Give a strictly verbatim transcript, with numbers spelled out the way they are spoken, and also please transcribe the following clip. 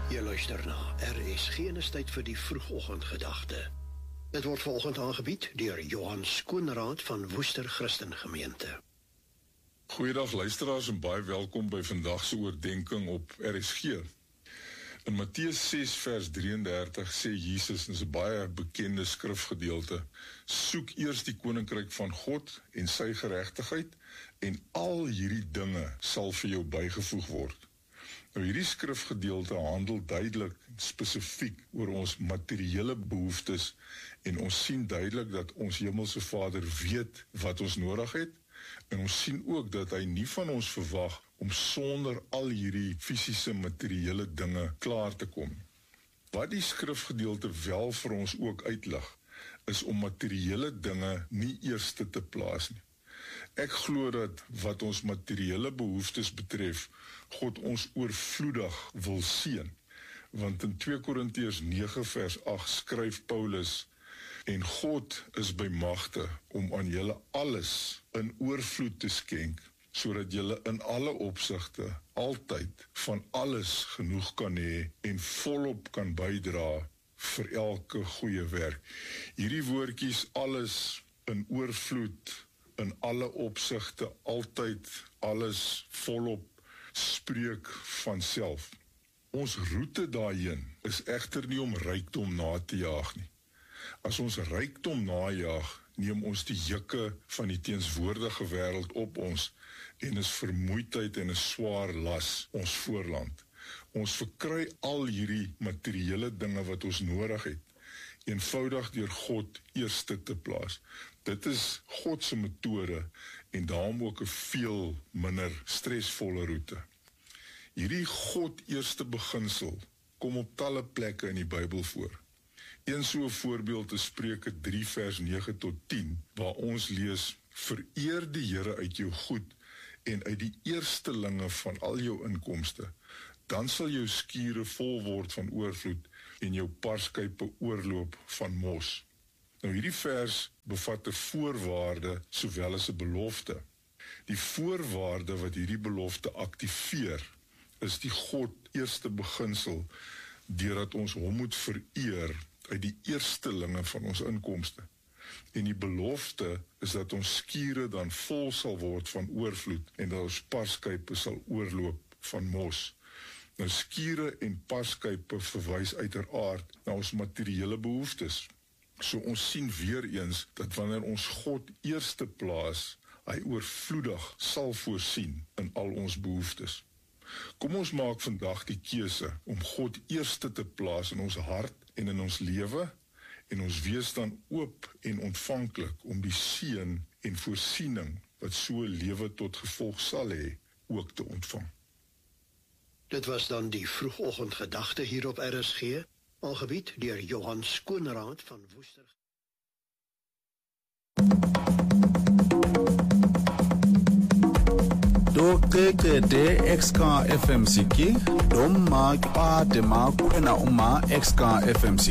Jy luister na R S G, en is tyd vir die vroegoggendgedagte. Dit word volgend aangebied deur Johan Skoonraad van Woester Christen Gemeente. Goeiedag luisteraars en baie welkom by vandag se oordeenking op R S G. In Matteus ses vers drieëndertig sê Jesus, in 'n baie bekende skrifgedeelte, soek eers die koninkryk van God en sy geregtigheid en al hierdie dinge sal vir jou bygevoeg word. Nou hierdie skrifgedeelte handel duidelik en spesifiek oor ons materiële behoeftes en ons sien duidelik dat ons Hemelse Vader weet wat ons nodig het en ons sien ook dat hy nie van ons verwag om sonder al hierdie fisiese materiële dinge klaar te kom. Wat die skrifgedeelte wel vir ons ook uitlig, is om materiële dinge nie eerste te plaas nie. Ek glo dat wat ons materiële behoeftes betref, God ons oorvloedig wil seën, want in twee Korintiërs nege vers agt skryf Paulus, en God is by magte om aan julle alles in oorvloed te skenk, sodat julle in alle opsigte altyd van alles genoeg kan hê en volop kan bydra vir elke goeie werk. Hierdie woordjies alles in oorvloed, in alle opsigte, altyd, alles volop, spreek van self. Ons roete daarheen is egter nie om rykdom na te jaag nie. As ons rykdom najaag, neem ons die jukke van die teenswoordige wêreld op ons en is vermoeidheid en 'n swaar las ons voorland. Ons verkry al hierdie materiële dinge wat ons nodig het, eenvoudig deur God eerste te plaas. Dit is God se metode en daarom ook 'n veel minder stresvolle roete. Hierdie God eerste beginsel kom op talle plekke in die Bybel voor. Een so 'n voorbeeld is Spreuke drie vers nege tot tien, waar ons lees, vereer die Here uit jou goed en uit die eerstelinge van al jou inkomste, dan sal jou skure vol word van oorvloed en jou parskype oorloop van mos. Nou hierdie vers bevat 'n voorwaarde sowel as 'n belofte. Die voorwaarde wat hierdie belofte aktiveer, is die God eerste beginsel, deurdat ons hom moet vereer uit die eerstelinge van ons inkomste. En die belofte is dat ons skure dan vol sal word van oorvloed en dat ons parskype sal oorloop van mos. Nou skure en parskype verwys uiteraard na ons materiële behoeftes. So ons sien weer eens dat wanneer ons God eerste plaas, hy oorvloedig sal voorsien in al ons behoeftes. Kom ons maak vandag die keuse om God eerste te plaas in ons hart en in ons lewe, en ons wees dan oop en ontvanklik om die seën en voorsiening wat so 'n lewe tot gevolg sal hê, ook te ontvang. Dit was dan die vroegoggendgedagte hier op R S G, aangebied deur Johan Skoonraad van Woester. Do keke de X K F M C K, dom ma pa de ma kwena uma X K F M C K.